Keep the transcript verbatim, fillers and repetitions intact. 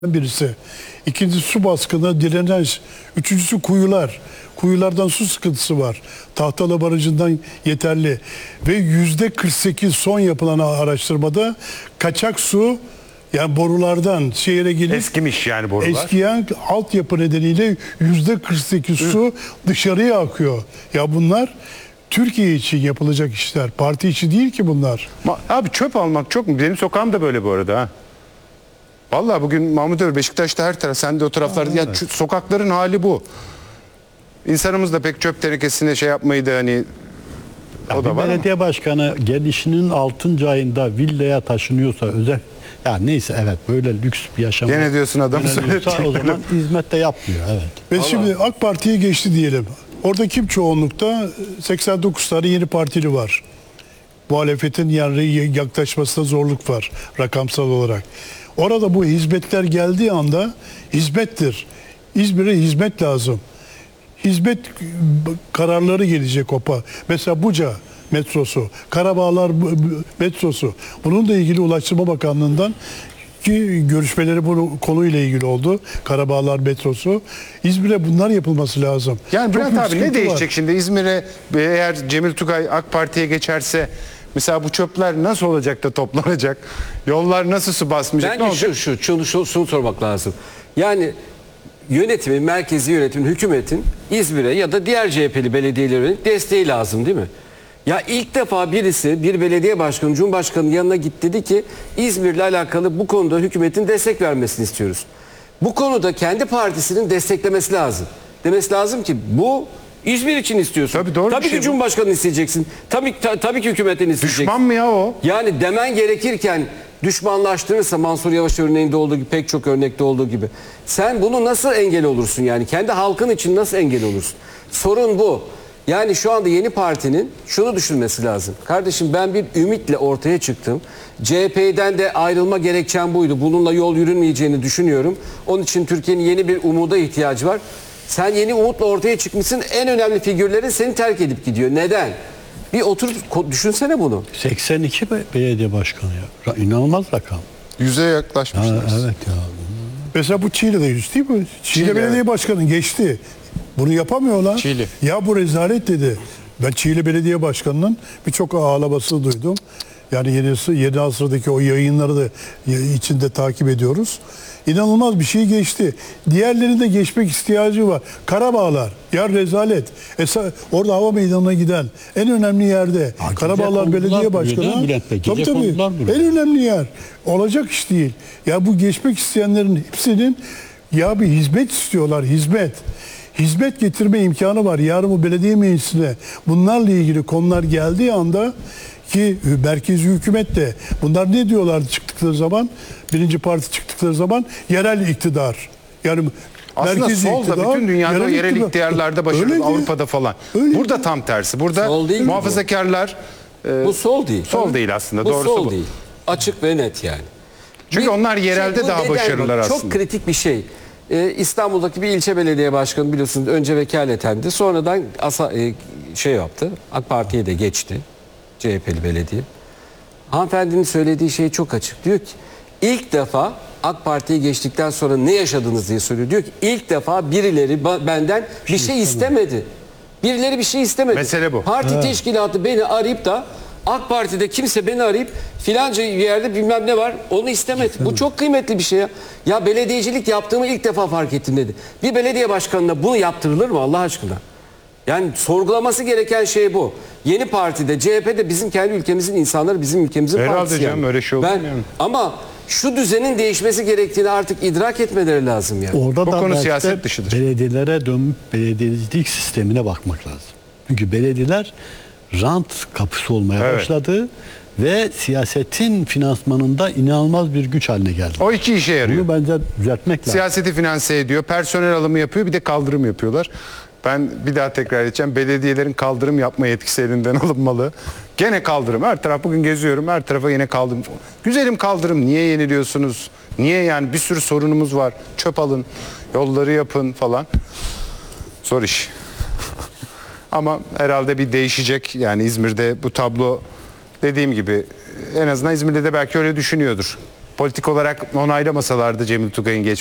birisi. İkincisi su baskını, direnç. Üçüncüsü kuyular. Kuyulardan su sıkıntısı var. Tahtalı Barajı'ndan yeterli. Ve yüzde kırk sekiz son yapılan araştırmada kaçak su, yani borulardan şehire gelip eskimiş yani borular. Eskiyen altyapı nedeniyle yüzde kırk sekiz su dışarıya akıyor. Ya bunlar Türkiye için yapılacak işler. Parti içi değil ki bunlar. Ma abi çöp almak çok mu? Benim sokağım da böyle bu arada ha. Vallahi bugün Mahmut Ömer Beşiktaş'ta her taraf, sen de o taraflarda, ya evet. Sokakların hali bu. İnsanımız da pek çöp tenekesine şey yapmayı da hani ya o da var. Belediye ama. başkanı gelişinin altıncı ayında villaya taşınıyorsa özel, ya neyse evet böyle lüks bir yaşam. Gene diyorsun adam o zaman hizmet de yapmıyor, evet. Ve Vallahi. Şimdi AK Parti'ye geçti diyelim. Orada kim çoğunlukta? seksen dokuz tane yeni partili var. Muhalefetin yani yaklaşmasında zorluk var rakamsal olarak. Orada bu hizmetler geldiği anda hizmettir. İzmir'e hizmet lazım. Hizmet kararları gelecek opa. Mesela Buca metrosu, Karabağlar metrosu. Bununla ilgili Ulaştırma Bakanlığı'ndan ki görüşmeleri bu konuyla ilgili oldu. Karabağlar metrosu. İzmir'e bunlar yapılması lazım. Yani Bülent abi ne değişecek var. şimdi İzmir'e, eğer Cemil Tugay AK Parti'ye geçerse? Mesela bu çöpler nasıl olacak da toplanacak? Yollar nasıl su basmayacak? Bence şu, şu, şunu, şunu, şunu sormak lazım. Yani yönetimin, merkezi yönetimin, hükümetin İzmir'e ya da diğer C H P'li belediyelerin desteği lazım değil mi? Ya ilk defa birisi, bir belediye başkanı, Cumhurbaşkanı'nın yanına gitti, dedi ki İzmir'le alakalı bu konuda hükümetin destek vermesini istiyoruz. Bu konuda kendi partisinin desteklemesi lazım. Demesi lazım ki bu İzmir için istiyorsun. Tabii, doğru tabii bir şey ki Cumhurbaşkanı'nı isteyeceksin. Tabii, ta, tabii ki hükümetten isteyeceksin. Düşman mı ya o? Yani demen gerekirken düşmanlaştırırsa, Mansur Yavaş örneğinde olduğu gibi, pek çok örnekte olduğu gibi, sen bunu nasıl engel olursun yani? Kendi halkın için nasıl engel olursun? Sorun bu. Yani şu anda yeni partinin şunu düşünmesi lazım. Kardeşim ben bir ümitle ortaya çıktım. C H P'den de ayrılma gerekçem buydu. Bununla yol yürünmeyeceğini düşünüyorum. Onun için Türkiye'nin yeni bir umuda ihtiyacı var. Sen yeni umutla ortaya çıkmışsın. En önemli figürlerin seni terk edip gidiyor. Neden? Bir oturup düşünsene bunu. seksen iki belediye başkanı ya. İnanılmaz rakam. Yüze yaklaşmışlar. Ha, evet ya. Mesela bu Çiğli'de yüz değil mi? Çiğli, Çiğli, Belediye evet. Başkanı geçti. Bunu yapamıyorlar. Çiğli. Ya bu rezalet dedi. Ben Çiğli Belediye Başkanı'nın birçok ağlamasını duydum. Yani yeni, yeni asırdaki o yayınları da içinde takip ediyoruz. İnanılmaz bir şey geçti. Diğerlerinde geçmek ihtiyacı var. Karabağlar, ya rezalet. Esa, orada hava meydanına giden en önemli yerde. Ha, Karabağlar Belediye Başkanı. Tabii tabii. En önemli yer. Olacak iş değil. Ya bu geçmek isteyenlerin hepsinin ya bir hizmet istiyorlar, hizmet. Hizmet getirme imkanı var. Yarın bu belediye meclisine bunlarla ilgili konular geldiği anda, ki merkezi hükümet de bunlar ne diyorlardı çıktıkları zaman, birinci parti çıktıkları zaman yerel iktidar. Yani aslında merkezi sol da iktidar, bütün dünyada yerel, yerel iktidar. iktidarlarda başarılı, Öyle Avrupa'da falan. Öyle Burada değil. tam tersi. Burada Sol değil muhafazakarlar e, bu sol değil. Sol evet. değil aslında. Bu Doğrusu sol bu. değil. Açık ve net yani. Çünkü bir onlar yerelde şey, daha başarılılar bak, aslında. Çok kritik bir şey. Ee, İstanbul'daki bir ilçe belediye başkanı biliyorsunuz önce vekaletendi. Sonradan asa, e, şey yaptı. AK Parti'ye de geçti. C H P'li belediye. Hanımefendinin söylediği şey çok açık. Diyor ki ilk defa AK Parti'ye geçtikten sonra ne yaşadınız diye soruyor. Diyor ki ilk defa birileri benden bir şey istemedi. Birileri bir şey istemedi. Mesele bu. Parti evet. teşkilatı beni arayıp da AK Parti'de kimse beni arayıp filanca bir yerde bilmem ne var onu istemedi. Bu çok kıymetli bir şey ya. Ya belediyecilik yaptığımı ilk defa fark ettim dedi. Bir belediye başkanına bunu yaptırılır mı Allah aşkına? Yani sorgulaması gereken şey bu. Yeni partide, C H P'de bizim kendi ülkemizin insanları, bizim ülkemizin Herhalde partisi. canım, yani. öyle şey olur ben, mu yani? Ama şu düzenin değişmesi gerektiğini artık idrak etmeleri lazım yani. Orada Bu da konu belki siyaset de dışıdır. belediyelere dönüp belediyecilik sistemine bakmak lazım. Çünkü belediyeler rant kapısı olmaya Evet. başladı ve siyasetin finansmanında inanılmaz bir güç haline geldi. O iki işe yarıyor. Bunu bence düzeltmek lazım. Siyaseti finanse ediyor, personel alımı yapıyor, bir de kaldırım yapıyorlar. Ben bir daha tekrar edeceğim. Belediyelerin kaldırım yapma yetkisi elinden alınmalı. Gene kaldırım. Her taraf, bugün geziyorum, her tarafa yine kaldırım. Güzelim kaldırım. Niye yeniliyorsunuz? Niye yani? Bir sürü sorunumuz var. Çöp alın, yolları yapın falan. Zor iş. Ama herhalde bir değişecek. Yani İzmir'de bu tablo, dediğim gibi, en azından İzmir'de de belki öyle düşünüyordur. politik olarak onaylamasalardı Cemil Tugay'ın geç